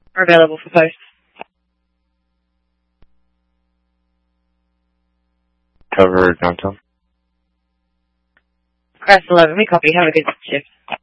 are available for post. Cover downtown. Crest 11, we copy. Have a good shift.